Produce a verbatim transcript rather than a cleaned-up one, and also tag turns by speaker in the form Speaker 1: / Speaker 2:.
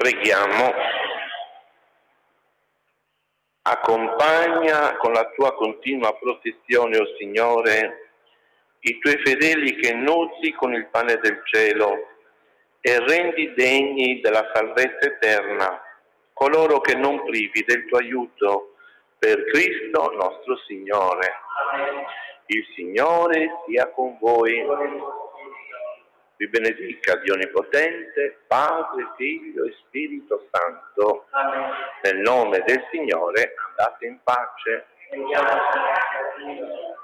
Speaker 1: Preghiamo. Accompagna con la tua continua protezione, o Signore, i tuoi fedeli che nutri con il pane del cielo e rendi degni della salvezza eterna coloro che non privi del tuo aiuto, per Cristo nostro Signore. Il Signore sia con voi. Vi benedica Dio Onnipotente, Padre, Figlio e Spirito Santo.
Speaker 2: Amen.
Speaker 1: Nel nome del Signore andate in pace.